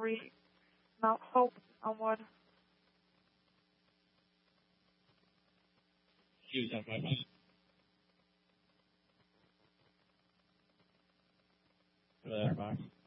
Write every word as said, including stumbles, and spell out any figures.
Re- Mount Hope, Elmwood. Use that five nine. Go to that box.